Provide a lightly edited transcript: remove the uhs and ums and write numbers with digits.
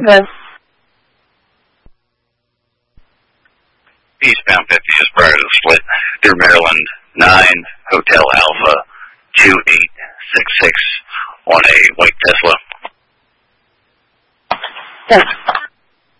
Hello. Eastbound 50 is prior to the split. Through Maryland 9, Hotel Alpha 2866 on a white Tesla. Thanks.